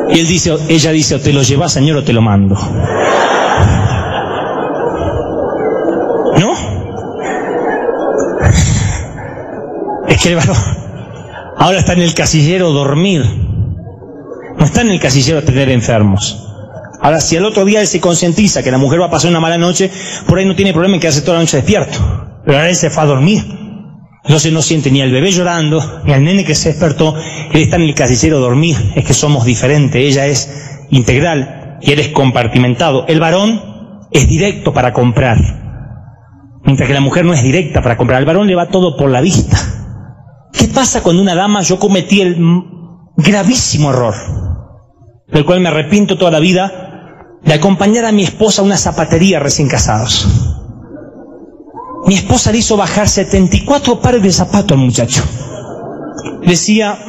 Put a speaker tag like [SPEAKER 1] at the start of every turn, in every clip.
[SPEAKER 1] Y ella dice, o te lo llevas, señor, o te lo mando. ¿No? Es que el varón ahora está en el casillero dormir. No está en el casillero tener enfermos. Ahora, si al otro día él se concientiza que la mujer va a pasar una mala noche, por ahí no tiene problema en quedarse toda la noche despierto. Pero ahora él se fue a dormir. Entonces no siente ni al bebé llorando, ni al nene que se despertó. Él está en el casillero dormir. Es que somos diferentes. Ella es integral y él es compartimentado. El varón es directo para comprar, mientras que la mujer no es directa para comprar. Al varón le va todo por la vista. ¿Qué pasa cuando una dama? Yo cometí el gravísimo error, del cual me arrepiento toda la vida, de acompañar a mi esposa a una zapatería recién casados. Mi esposa le hizo bajar 74 pares de zapatos al muchacho. Decía,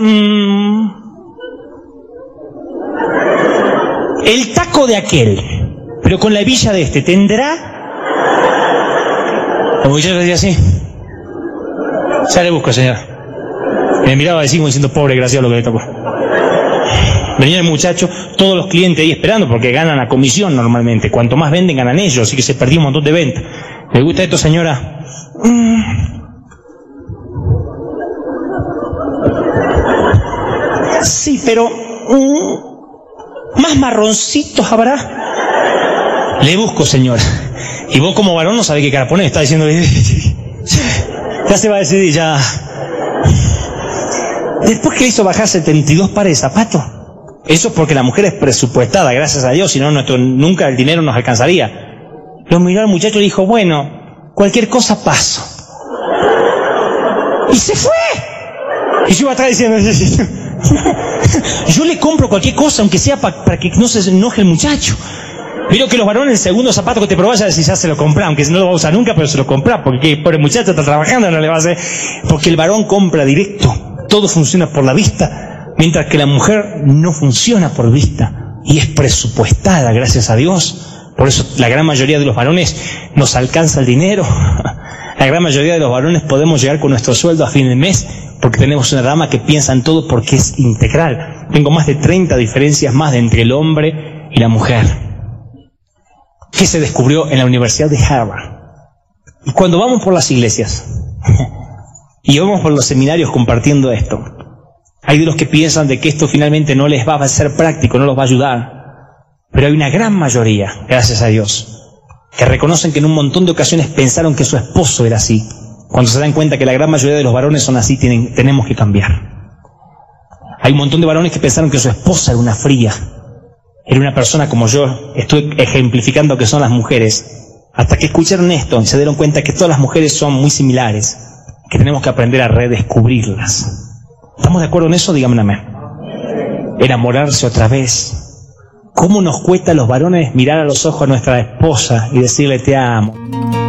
[SPEAKER 1] el taco de aquel, pero con la hebilla de este, ¿tendrá? El muchacho decía así. Ya le busco, señor. Me miraba así como diciendo, pobre gracias lo que le tocó. Venía el muchacho, todos los clientes ahí esperando, porque ganan la comisión normalmente. Cuanto más venden, ganan ellos, así que se perdió un montón de ventas. ¿Le gusta esto, señora? Sí, pero más marroncitos habrá. Le busco, señora. Y vos como varón no sabés qué cara poner, está diciendo, ya se va a decidir, ya. Después que hizo bajar 72 pares de zapatos. Eso es porque la mujer es presupuestada, gracias a Dios, si no, nunca el dinero nos alcanzaría. Lo miró al muchacho y dijo, bueno, cualquier cosa paso. Y se fue. Y yo iba atrás diciendo, yo le compro cualquier cosa, aunque sea para que no se enoje el muchacho. Miro que los varones, el segundo zapato que te probás, ya decís, ya se lo comprá, aunque no lo va a usar nunca, pero se lo comprá, porque por el muchacho está trabajando, no le va a hacer. Porque el varón compra directo, todo funciona por la vista. Mientras que la mujer no funciona por vista y es presupuestada, gracias a Dios. Por eso la gran mayoría de los varones nos alcanza el dinero. La gran mayoría de los varones podemos llegar con nuestro sueldo a fin de mes porque tenemos una dama que piensa en todo porque es integral. Tengo más de 30 diferencias más entre el hombre y la mujer. ¿Qué se descubrió en la Universidad de Harvard? Y cuando vamos por las iglesias y vamos por los seminarios compartiendo esto, hay de los que piensan de que esto finalmente no les va a ser práctico, no los va a ayudar. Pero hay una gran mayoría, gracias a Dios, que reconocen que en un montón de ocasiones pensaron que su esposo era así. Cuando se dan cuenta que la gran mayoría de los varones son así, tenemos que cambiar. Hay un montón de varones que pensaron que su esposa era una fría, era una persona como yo. Estoy ejemplificando que son las mujeres. Hasta que escucharon esto y se dieron cuenta que todas las mujeres son muy similares, que tenemos que aprender a redescubrirlas. ¿Estamos de acuerdo en eso? Díganme amén. Enamorarse otra vez. ¿Cómo nos cuesta a los varones mirar a los ojos a nuestra esposa y decirle te amo?